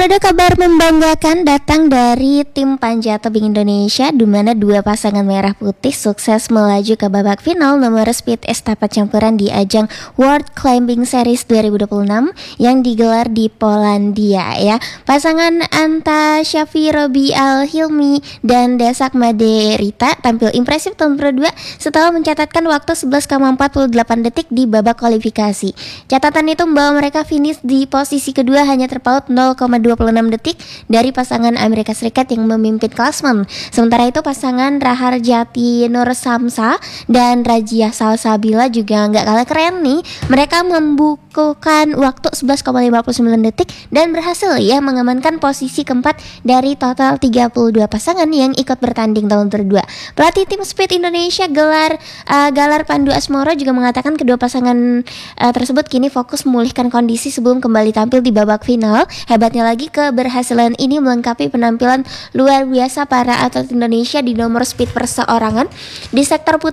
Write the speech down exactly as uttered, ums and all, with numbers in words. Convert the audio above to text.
Berada kabar membanggakan datang dari tim panjat tebing Indonesia, di mana dua pasangan merah putih sukses melaju ke babak final nomor speed estafet campuran di ajang World Climbing Series dua ribu dua puluh enam yang digelar di Polandia ya. Pasangan Anta Shafi Robi Al Hilmi dan Desak Maderita tampil impresif tahun dua setelah mencatatkan waktu sebelas koma empat puluh delapan detik di babak kualifikasi. Catatan itu membawa mereka finish di posisi kedua hanya terpaut nol koma dua puluh enam detik dari pasangan Amerika Serikat yang memimpin klasmen. Sementara itu pasangan Raharjati Nur Samsa dan Rajia Salsabila juga nggak kalah keren nih. Mereka membukukan waktu sebelas koma lima puluh sembilan detik dan berhasil ya mengamankan posisi keempat dari total tiga puluh dua pasangan yang ikut bertanding tahun kedua. Pelatih tim Speed Indonesia gelar uh, Galar Pandu Asmoro juga mengatakan kedua pasangan uh, tersebut kini fokus memulihkan kondisi sebelum kembali tampil di babak final. Hebatnya lagi, keberhasilan ini melengkapi penampilan luar biasa para atlet Indonesia di nomor speed perseorangan di sektor putra